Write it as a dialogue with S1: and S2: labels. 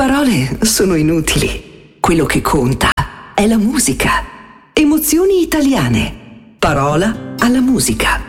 S1: parole sono inutili. Quello che conta è la musica. Emozioni italiane. Parola alla musica.